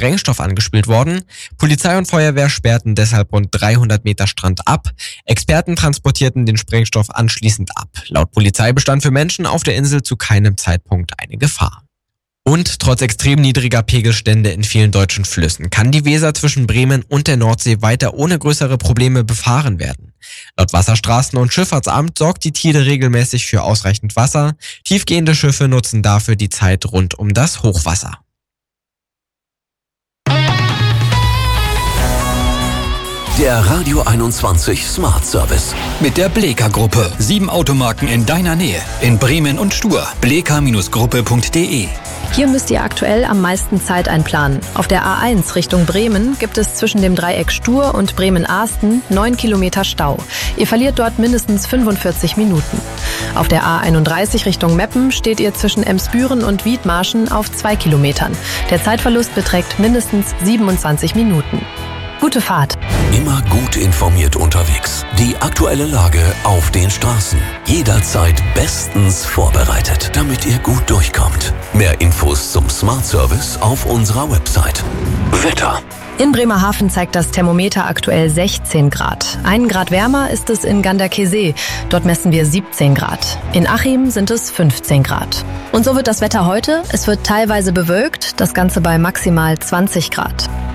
Sprengstoff angespült worden. Polizei und Feuerwehr sperrten deshalb rund 300 Meter Strand ab. Experten transportierten den Sprengstoff anschließend ab. Laut Polizei bestand für Menschen auf der Insel zu keinem Zeitpunkt eine Gefahr. Und trotz extrem niedriger Pegelstände in vielen deutschen Flüssen kann die Weser zwischen Bremen und der Nordsee weiter ohne größere Probleme befahren werden. Laut Wasserstraßen- und Schifffahrtsamt sorgt die Tide regelmäßig für ausreichend Wasser. Tiefgehende Schiffe nutzen dafür die Zeit rund um das Hochwasser. Der Radio 21 Smart Service. Mit der Bleka Gruppe. 7 Automarken in deiner Nähe. In Bremen und Stur. bleka-gruppe.de. Hier müsst ihr aktuell am meisten Zeit einplanen. Auf der A1 Richtung Bremen gibt es zwischen dem Dreieck Stur und Bremen-Ahsten 9 Kilometer Stau. Ihr verliert dort mindestens 45 Minuten. Auf der A31 Richtung Meppen steht ihr zwischen Emsbüren und Wiedmarschen auf 2 Kilometern. Der Zeitverlust beträgt mindestens 27 Minuten. Gute Fahrt. Immer gut informiert unterwegs. Die aktuelle Lage auf den Straßen. Jederzeit bestens vorbereitet, damit ihr gut durchkommt. Mehr Infos zum Smart Service auf unserer Website. Wetter. In Bremerhaven zeigt das Thermometer aktuell 16 Grad. 1 Grad wärmer ist es in Ganderkesee. Dort messen wir 17 Grad. In Achim sind es 15 Grad. Und so wird das Wetter heute. Es wird teilweise bewölkt, das Ganze bei maximal 20 Grad.